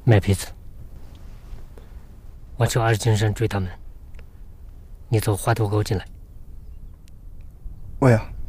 麦皮子，我去二金山追他们，你走花头沟进来。 我呀。